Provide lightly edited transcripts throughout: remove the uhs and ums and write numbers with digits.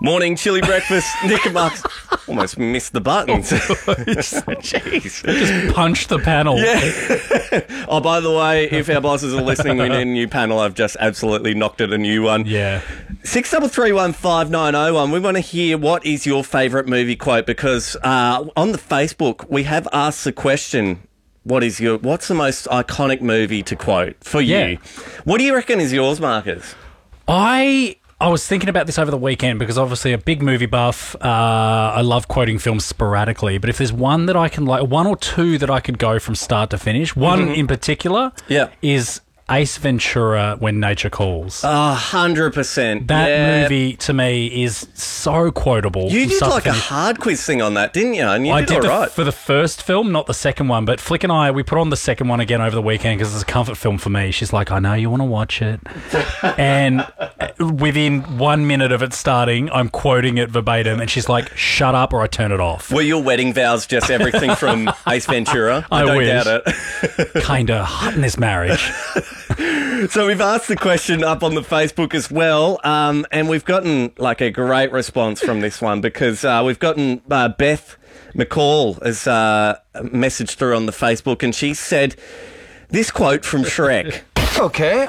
Morning, chili breakfast. Nick and Mark's almost missed the buttons. Jeez. Just punched the panel. Yeah. Oh, by the way, if our bosses are listening, we need a new panel. I've just absolutely knocked it a new one. Yeah. 63315901. We want to hear what is your favourite movie quote, because on the Facebook we have asked the question, what's the most iconic movie to quote for you? Yeah. What do you reckon is yours, Marcus? I was thinking about this over the weekend because obviously a big movie buff. I love quoting films sporadically, but if there's one that I can one or two that I could go from start to finish, one in particular is Ace Ventura: When Nature Calls. 100%. That movie to me is so quotable. You did like a hard quiz thing on that, didn't you? And I did all right. for the first film, not the second one. But Flick and I, we put on the second one again over the weekend because it's a comfort film for me. She's like, I know you want to watch it. And within 1 minute of it starting, I'm quoting it verbatim. And she's like, shut up or I turn it off. Were your wedding vows just everything from Ace Ventura? I don't doubt it. Kind of hot in this marriage. So we've asked the question up on the Facebook as well, and we've gotten like a great response from this one because we've gotten Beth McCall as messaged through on the Facebook, and she said this quote from Shrek. Okay,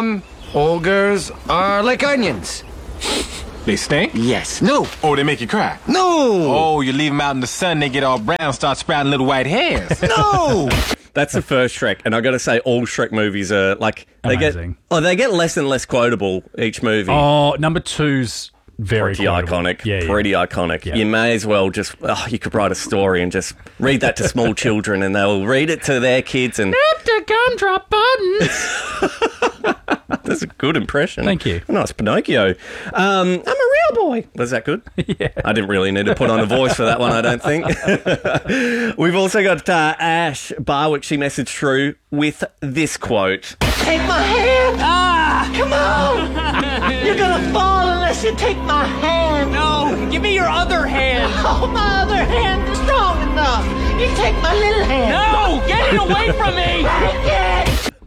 ogres are like onions. They stink? Yes. No. Oh, they make you cry? No. Oh, you leave them out in the sun, they get all brown, start sprouting little white hairs. No. That's the first Shrek, and I got to say, all Shrek movies are like amazing. They get less and less quotable each movie. Oh, number two's very iconic. Yeah, pretty iconic. Yeah. You may as well just you could write a story and just read that to small children, and they'll read it to their kids. And the gumdrop buttons. That's a good impression. Thank you. Nice Pinocchio. I'm a real boy. Was that good? Yeah. I didn't really need to put on a voice for that one, I don't think. We've also got Ash Barwick. She messaged through with this quote. Take my hand! Come on! You're gonna fall unless you take my hand! No! Give me your other hand! Oh, my other hand is strong enough! You take my little hand! No! Get it away from me! Take it!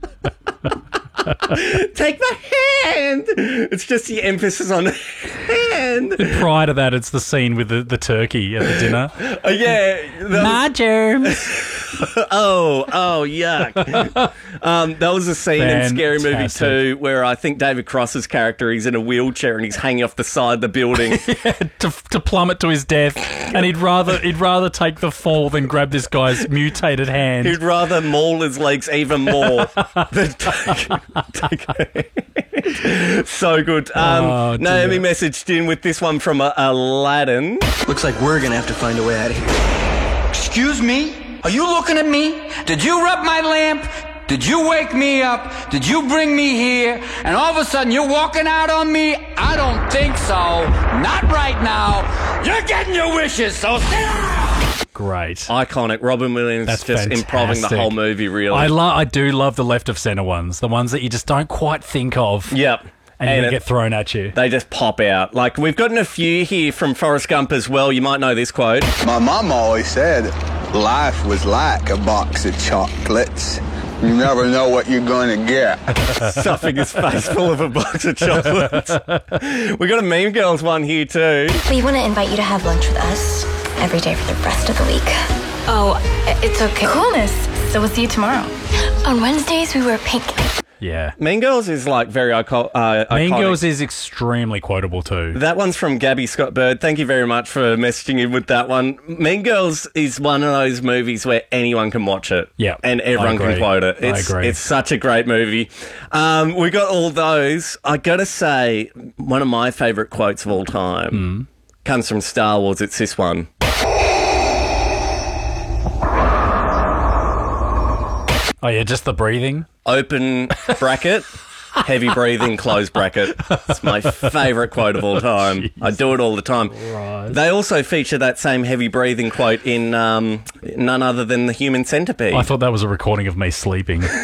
Take my hand! It's just the emphasis on hand. Prior to that, it's the scene with the turkey at the dinner. My germs. Oh, yuck. That was a scene in Scary Movie 2 where I think David Cross's character, he's in a wheelchair and he's hanging off the side of the building. to plummet to his death. And he'd rather take the fall than grab this guy's mutated hand. He'd rather maul his legs even more than take So good. Naomi messaged in with this one from Aladdin. Looks like we're gonna have to find a way out of here. Excuse me? Are you looking at me? Did you rub my lamp? Did you wake me up? Did you bring me here? And all of a sudden you're walking out on me? I don't think so. Not right now. You're getting your wishes, so sit down! Great. Iconic. Robin Williams That's just fantastic. improving the whole movie, really. I do love the left of centre ones, the ones that you just don't quite think of. Yep. And they get thrown at you. They just pop out. Like, we've gotten a few here from Forrest Gump as well. You might know this quote. My mom always said life was like a box of chocolates. You never know what you're going to get. Stuffing his face full of a box of chocolates. We got a Mean Girls one here too. We want to invite you to have lunch with us every day for the rest of the week. Oh, it's okay. Coolness. So we'll see you tomorrow. On Wednesdays, we wear pink. Yeah. Mean Girls is like very iconic. Mean Girls is extremely quotable too. That one's from Gabby Scott Bird. Thank you very much for messaging in with that one. Mean Girls is one of those movies where anyone can watch it. Yeah. And everyone can quote it. I agree. It's such a great movie. We got all those. I got to say, one of my favourite quotes of all time comes from Star Wars. It's this one. Oh, yeah, just the breathing. Open bracket, heavy breathing, close bracket. It's my favourite quote of all time. I do it all the time. Right. They also feature that same heavy breathing quote in none other than The Human Centipede. I thought that was a recording of me sleeping. Love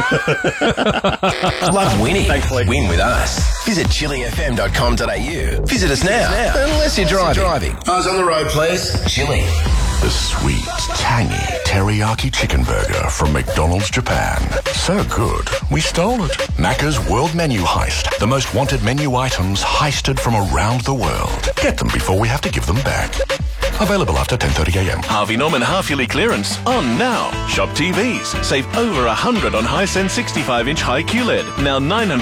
winning. Thanks, Lee. Win with us. Visit chilifm.com.au. Visit us now. Unless you're driving. I was on the road, please. Chili. The sweet, tangy teriyaki chicken burger from McDonald's Japan. So good, we stole it. Macca's World Menu Heist. The most wanted menu items heisted from around the world. Get them before we have to give them back. Available after 10:30 a.m. Harvey Norman half-yearly clearance on now. Shop TVs. Save over $100 on Hisense 65-inch high QLED. Now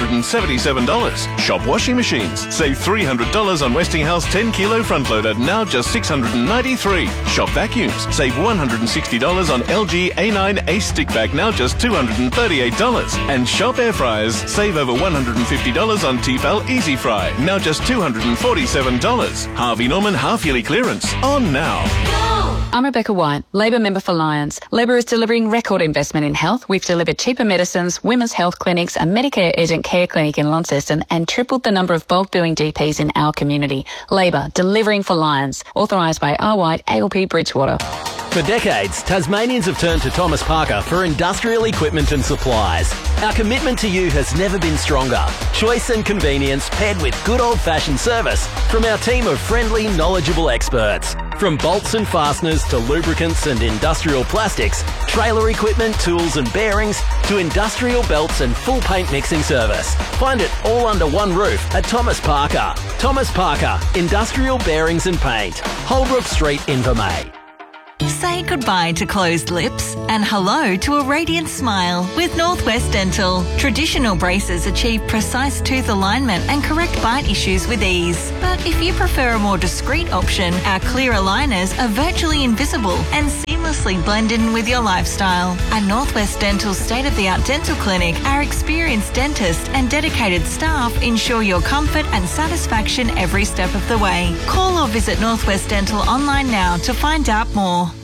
$977. Shop washing machines. Save $300 on Westinghouse 10-kilo front loader. Now just $693. Shop vacuums. Save $160 on LG A9 Ace stick vac. Now just $238. And shop air fryers. Save over $150 on Tefal Easy Fry. Now just $247. Harvey Norman half-yearly clearance on now. I'm Rebecca White, Labor member for Lions. Labor is delivering record investment in health. We've delivered cheaper medicines, women's health clinics, a Medicare urgent care clinic in Launceston, and tripled the number of bulk billing GPs in our community. Labor, delivering for Lions. Authorised by R. White, ALP Bridgewater. For decades, Tasmanians have turned to Thomas Parker for industrial equipment and supplies. Our commitment to you has never been stronger. Choice and convenience paired with good old-fashioned service from our team of friendly, knowledgeable experts. From bolts and fasteners to lubricants and industrial plastics, trailer equipment, tools and bearings, to industrial belts and full paint mixing service. Find it all under one roof at Thomas Parker. Thomas Parker, Industrial Bearings and Paint. Holbrook Street, Invermay. Say goodbye to closed lips and hello to a radiant smile with Northwest Dental. Traditional braces achieve precise tooth alignment and correct bite issues with ease. But if you prefer a more discreet option, our clear aligners are virtually invisible and seamlessly blend in with your lifestyle. At Northwest Dental's state-of-the-art dental clinic, our experienced dentists and dedicated staff ensure your comfort and satisfaction every step of the way. Call or visit Northwest Dental online now to find out more.